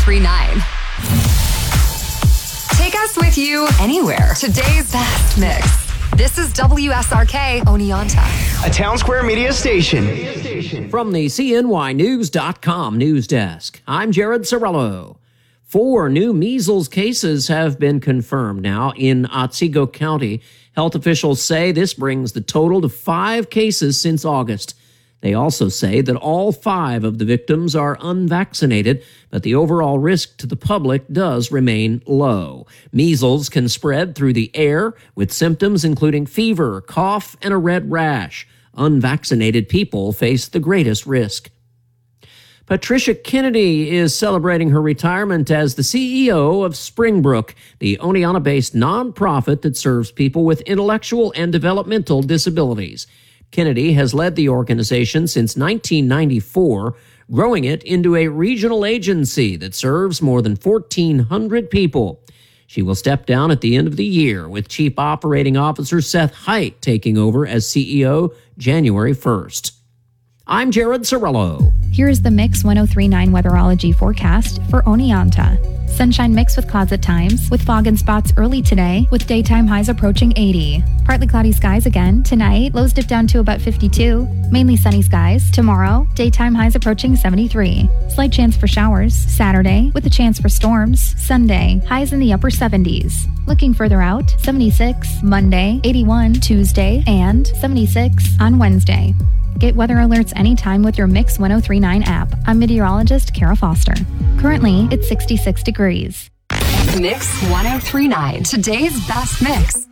1039. Take us with you anywhere. Today's best mix. This is WSRK Oneonta, a Town Square Media station. From the CNYnews.com news desk, I'm Jared Sorello. 4 new measles cases have been confirmed now in Otsego County. Health officials say this brings the total to 5 cases since August. They also say that all 5 of the victims are unvaccinated, but the overall risk to the public does remain low. Measles can spread through the air with symptoms including fever, cough, and a red rash. Unvaccinated people face the greatest risk. Patricia Kennedy is celebrating her retirement as the CEO of Springbrook, the Oneonta-based nonprofit that serves people with intellectual and developmental disabilities. Kennedy has led the organization since 1994, growing it into a regional agency that serves more than 1,400 people. She will step down at the end of the year, with Chief Operating Officer Seth Height taking over as CEO January 1st. I'm Jared Sorello. Here's the Mix 1039 weatherology forecast for Oneonta. Sunshine mixed with clouds at times, with fog and spots early today, with daytime highs approaching 80. Partly cloudy skies again tonight, lows dip down to about 52. Mainly sunny skies tomorrow, daytime highs approaching 73. Slight chance for showers Saturday, with a chance for storms. Sunday, highs in the upper 70s. Looking further out, 76 Monday, 81 Tuesday, and 76 on Wednesday. Get weather alerts anytime with your Mix 1039 app. I'm meteorologist Kara Foster. Currently, it's 66 degrees. Mix 1039, today's best mix.